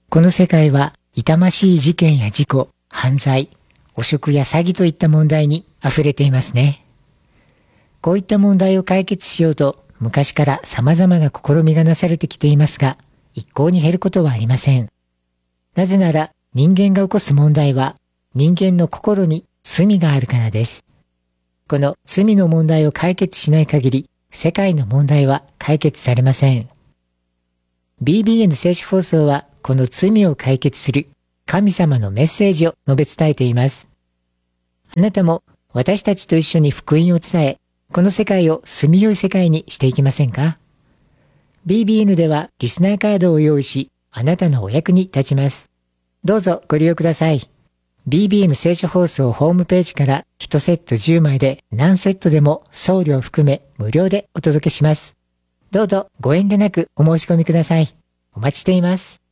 この世界は痛ましい事件や事故、犯罪、汚職や詐欺といった問題に溢れていますね。こういった問題を解決しようと昔から様々な試みがなされてきていますが、一向に減ることはありません。なぜなら人間が起こす問題は人間の心に罪があるからです。この罪の問題を解決しない限り、世界の問題は解決されません。BBN 聖書放送はこの罪を解決する神様のメッセージを述べ伝えています。あなたも私たちと一緒に福音を伝え、この世界を住みよい世界にしていきませんか？ BBN ではリスナーカードを用意し、あなたのお役に立ちます。どうぞご利用ください。BBN 聖書放送ホームページから1セット10枚で何セットでも送料含め無料でお届けします。どうぞご遠慮なくお申し込みください。お待ちしています。